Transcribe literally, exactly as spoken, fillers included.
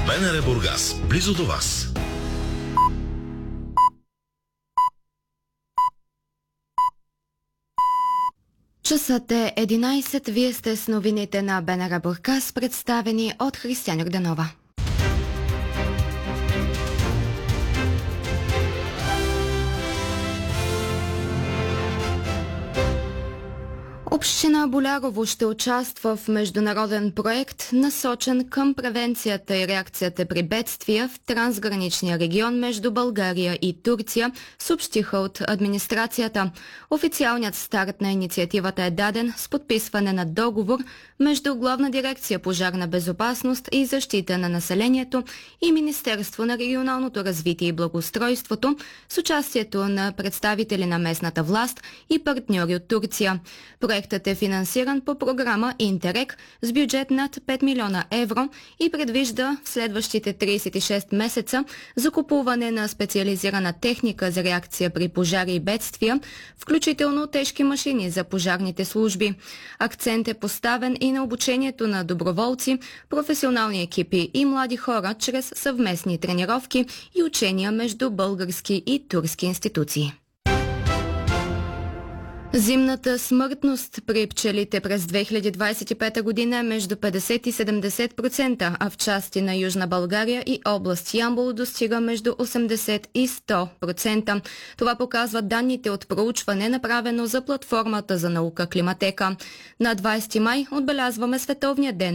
БНР Бургас, близо до вас. Часът е единайсет. Вие сте с новините на БНР Бургас, представени от Християна Йорданова. Община Болярово ще участва в международен проект, насочен към превенцията и реакцията при бедствия в трансграничния регион между България и Турция, съобщиха от администрацията. Официалният старт на инициативата е даден с подписване на договор между Главна дирекция пожарна безопасност и защита на населението и Министерство на регионалното развитие и благоустройството с участието на представители на местната власт и партньори от Турция. Проектът е финансиран по програма Интерек с бюджет над пет милиона евро и предвижда в следващите трийсет и шест месеца закупуване на специализирана техника за реакция при пожари и бедствия, включително тежки машини за пожарните служби. Акцент е поставен и на обучението на доброволци, професионални екипи и млади хора чрез съвместни тренировки и учения между български и турски институции. Зимната смъртност при пчелите през две хиляди двадесет и пета година е между петдесет и седемдесет процента, а в части на Южна България и област Ямбол достига между осемдесет и сто процента. Това показват данните от проучване, направено за платформата за наука Климатека. На двадесети май отбелязваме Световния ден